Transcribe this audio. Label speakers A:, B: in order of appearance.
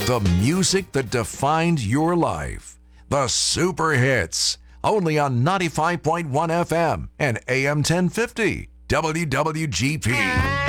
A: The music that defined your life. The Super Hits. Only on 95.1 FM and AM 1050. WWGP.